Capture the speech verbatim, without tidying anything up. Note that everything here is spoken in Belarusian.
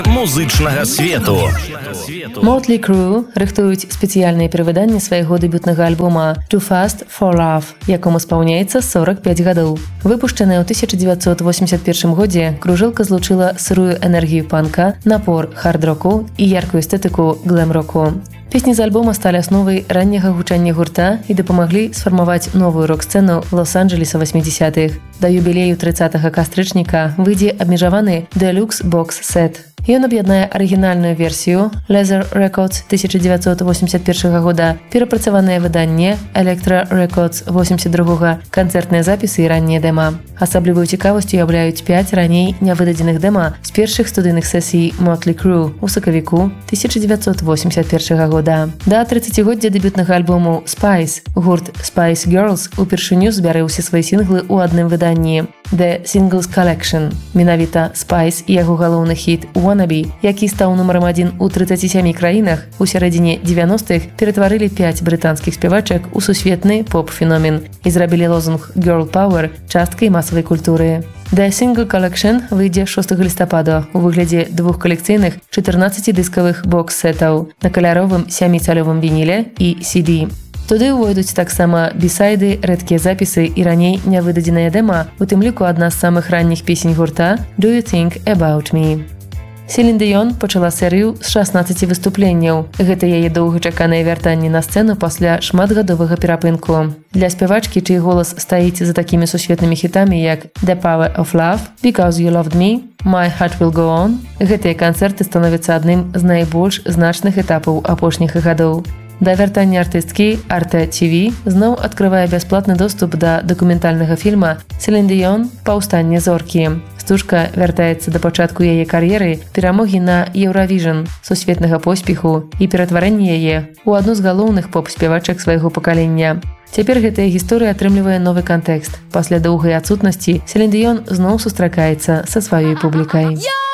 музычнага свету. Motley Crue рыхтуюць спецыяльнае перавыданне свайго дэбютнага альбома «Too Fast for Love», якому спаўняецца сорок пяць гадоў. Выпушчаная ў тысяча дзевяцьсот восемьдесят первым годзе, кружэлка злучыла сырую энергію панка, напор хард-року і яркую эстэтыку глэм-року. Песні з альбома сталі асновай ранняга гучання гурта і дапамаглі сфармаваць новую рок-сцэну Лос-Анджелеса восьмідзесятых. Да юбілею трыццатага кастрычніка выйдзе абмежаваны Deluxe Box Set. Ён аб'яднае арыгінальную версію Leather Records тысяча дзевяцьсот восемьдесят первого года, перапрацаванае выданне Elektra Records восемьдесят другого, канцэртныя запісы і раннія дэма. Асаблівую цікавасць уяўляюць пяць раней нявыдадзеных дэма з першых студыйных сесій Motley Crue у сакавіку тысяча дзевяцьсот восемьдесят первого года. Да трыццацігоддзя дэбютнага альбому Spice гурт Spice Girls упершыню збярэ ўсе свае сінглы ў адным выданні The Singles Collection. Менавіта Spice і яго галоўны хіт Wannabe, які стаў нумарам адзін у трыццаці сямі краінах, у сярэдзіне дзевяностых ператварылі пяць брытанскіх спявачак у сусветны поп-феномен і зрабілі лозунг Girl Power часткай масавай культуры. The Single Collection выйдзе шостага лістапада у выглядзе двух калекцыйных чатырнаццацідыскавых бокс-сетаў на каляровым сяміцалёвым вініле і си ді. Туды ўвойдуць таксама бісайды, рэдкія запісы і раней нявыдадзеная дэма, у тым ліку адна з самых ранніх песень гурта «Do You Think About Me». Селін Дыён пачала серыю з шаснаццаці выступленняў. Гэта яе доўгачаканае вяртанне на сцэну пасля шматгадовага перапынку. Для спявачкі, чый голас стаіць за такімі сусветнымі хітамі, як «The Power of Love», «Because You Loved Me», «My Heart Will Go On», гэтыя канцэрты становяцца адным з найбольш значных этапаў апошніх гадоў. Да вяртання артысткі Арта ти ви зноў адкрывае бясплатны доступ да дакументальнага фільма «Селін Дыён. Паўстанне зоркі». Стужка вяртаецца да пачатку яе кар'еры, перамогі на Еўравіжн, сусветнага поспеху і ператварэння яе ў адну з галоўных поп-спявачак свайго пакалення. Цяпер гэтая гісторыя атрымлівае новы кантэкст. Пасля доўгай адсутнасці Селін Дыён зноў сустракаецца са сваёй публікай.